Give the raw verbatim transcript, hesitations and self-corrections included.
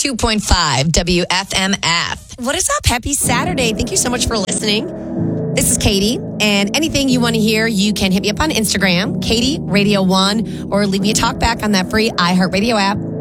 two point five W F M F. What is up? Happy Saturday. Thank you so much for listening. This is Katie, and anything you want to hear, you can hit me up on Instagram, Katie Radio One, or leave me a talk back on that free iHeartRadio app.